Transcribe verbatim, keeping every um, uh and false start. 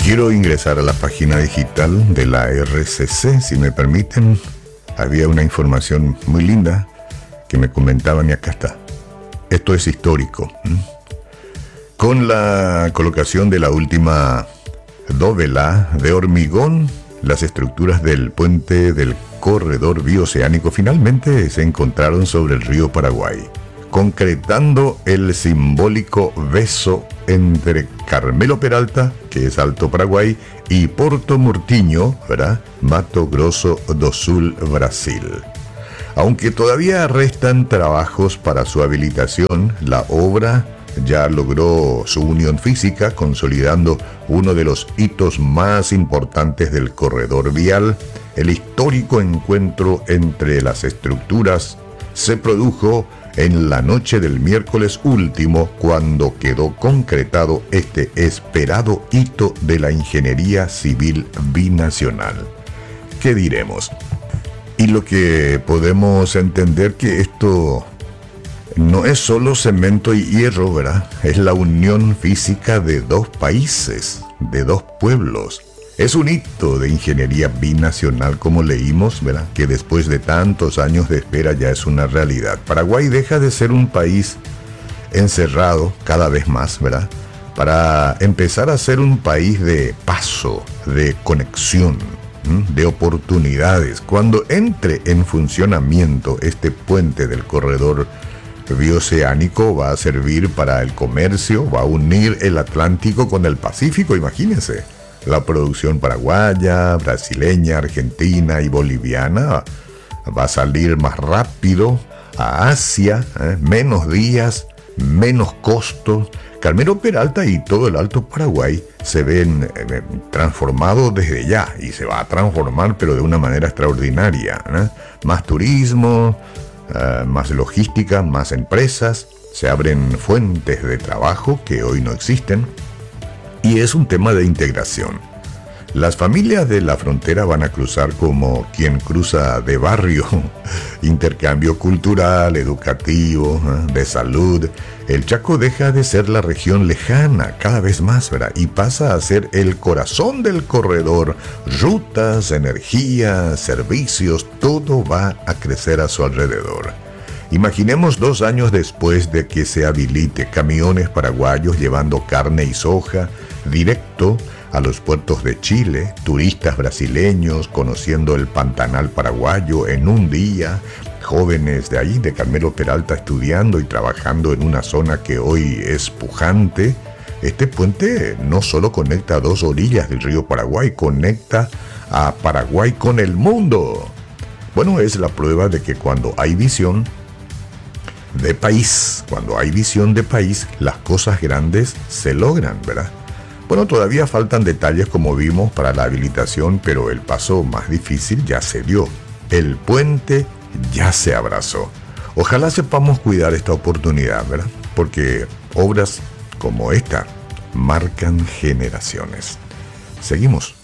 Quiero ingresar a la página digital de la R C C, si me permiten. Había una información muy linda que me comentaban y acá está. Esto es histórico. Con la colocación de la última dovela de hormigón, las estructuras del puente del corredor bioceánico finalmente se encontraron sobre el río Paraguay, concretando el simbólico beso entre Carmelo Peralta, que es Alto Paraguay, y Porto Murtinho, ¿verdad? Mato Grosso do Sul, Brasil. Aunque todavía restan trabajos para su habilitación, la obra ya logró su unión física, consolidando uno de los hitos más importantes del corredor vial. El histórico encuentro entre las estructuras se produjo en la noche del miércoles último, cuando quedó concretado este esperado hito de la ingeniería civil binacional. ¿Qué diremos? Y lo que podemos entender que esto no es solo cemento y hierro, ¿verdad? Es la unión física de dos países, de dos pueblos. Es un hito de ingeniería binacional, como leímos, ¿verdad? Que después de tantos años de espera ya es una realidad. Paraguay deja de ser un país encerrado cada vez más, ¿verdad? Para empezar a ser un país de paso, de conexión, ¿m? de oportunidades. Cuando entre en funcionamiento este puente del corredor bioceánico, va a servir para el comercio, va a unir el Atlántico con el Pacífico, imagínense. La producción paraguaya, brasileña, argentina y boliviana va a salir más rápido a Asia, ¿eh? menos días, menos costos. Carmelo Peralta y todo el Alto Paraguay se ven eh, transformados desde ya, y se va a transformar, pero de una manera extraordinaria, ¿eh? Más turismo, eh, más logística, más empresas, se abren fuentes de trabajo que hoy no existen. Y es un tema de integración. Las familias de la frontera van a cruzar como quien cruza de barrio. Intercambio cultural, educativo, de salud. El Chaco deja de ser la región lejana cada vez más, ¿verdad? Y pasa a ser el corazón del corredor. Rutas, energía, servicios, todo va a crecer a su alrededor. Imaginemos dos años después de que se habilite, camiones paraguayos llevando carne y soja directo a los puertos de Chile, turistas brasileños conociendo el Pantanal paraguayo en un día, jóvenes de ahí, de Carmelo Peralta, estudiando y trabajando en una zona que hoy es pujante. Este puente no solo conecta a dos orillas del río Paraguay, conecta a Paraguay con el mundo. Bueno, es la prueba de que cuando hay visión de país, cuando hay visión de país, las cosas grandes se logran, ¿verdad? Bueno, todavía faltan detalles, como vimos, para la habilitación, pero el paso más difícil ya se dio. El puente ya se abrazó. Ojalá sepamos cuidar esta oportunidad, ¿verdad? Porque obras como esta marcan generaciones. Seguimos.